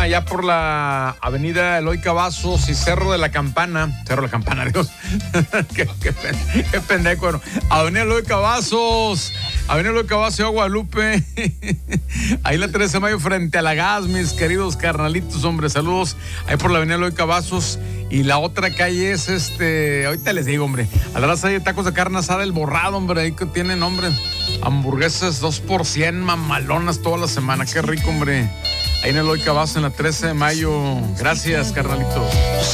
allá por la avenida Eloy Cavazos y Cerro de la Campana, Dios, qué pendejo, bueno. Avenida Eloy Cavazos y Guadalupe, ahí la 13 de mayo frente a la gas, mis queridos carnalitos, hombre, saludos, ahí por la avenida Eloy Cavazos. Y la otra calle es ahorita les digo, hombre, a la raza de tacos de carne asada El Borrado, hombre, ahí que tienen, hombre, hamburguesas 2x100, mamalonas toda la semana, qué rico, hombre. Ahí en Eloy Cavazos en la 13 de mayo. Gracias, carnalitos.